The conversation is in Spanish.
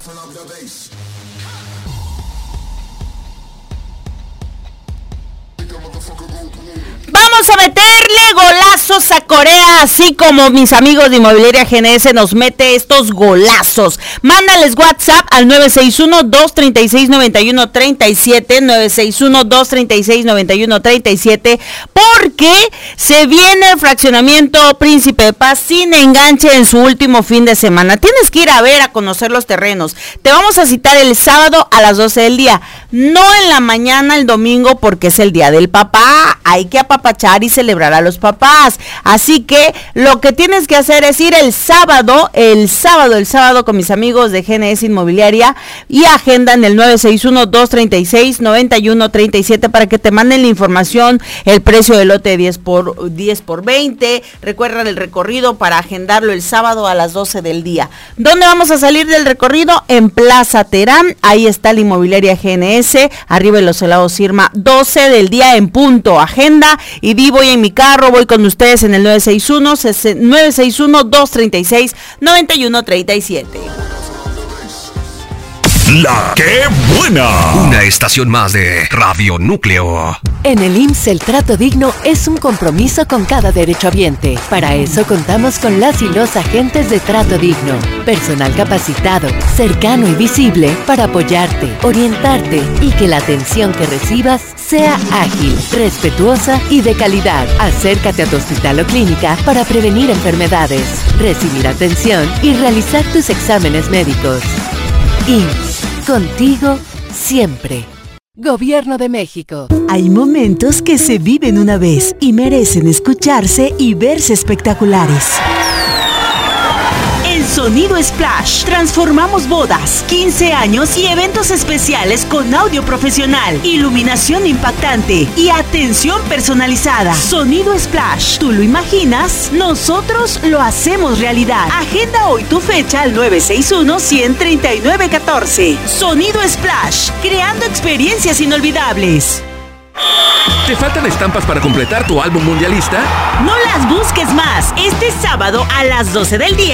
Vamos a meterle golazos a Corea, así como mis amigos de Inmobiliaria GNS nos mete estos golazos. Mándales WhatsApp al 961-236-9137, 961-236-9137, porque se viene el fraccionamiento Príncipe de Paz sin enganche en su último fin de semana. Tienes que ir a ver, a conocer los terrenos. Te vamos a citar el sábado a las 12 del día, no en la mañana el domingo, porque es el día del papá. Hay que apapachar y celebrar a los papás. Así que lo que tienes que hacer es ir el sábado con mis amigos de GNS Inmobiliaria y agendan el 961-236-9137 para que te manden la información, el precio del lote 10 por 20. Recuerda el recorrido para agendarlo el sábado a las 12 del día. ¿Dónde vamos a salir del recorrido? En Plaza Terán. Ahí está la Inmobiliaria GNS, arriba de los helados Irma, 12 del día en punto. Agenda y voy en mi carro, voy con ustedes en el 961-236-9137. La ¡Qué buena! Una estación más de Radio Núcleo. En el IMSS el trato digno es un compromiso con cada derechohabiente. Para eso contamos con las y los agentes de trato digno. Personal capacitado, cercano y visible para apoyarte, orientarte y que la atención que recibas sea ágil, respetuosa y de calidad. Acércate a tu hospital o clínica para prevenir enfermedades, recibir atención y realizar tus exámenes médicos. IMSS, contigo siempre. Gobierno de México. Hay momentos que se viven una vez y merecen escucharse y verse espectaculares. En Sonido Splash transformamos bodas, 15 años y eventos especiales con audio profesional, iluminación impactante y atención personalizada. Sonido Splash, ¿tú lo imaginas? Nosotros lo hacemos realidad. Agenda hoy tu fecha al 961-139-14. Sonido Splash, creando experiencias inolvidables. ¿Te faltan estampas para completar tu álbum mundialista? No las busques más. Este sábado a las 12 del día